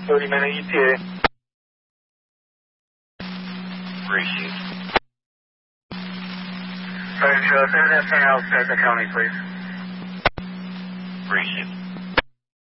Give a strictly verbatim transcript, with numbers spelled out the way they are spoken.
thirty minute E T A. Received. Sorry, show us anything else at the county, please. Received.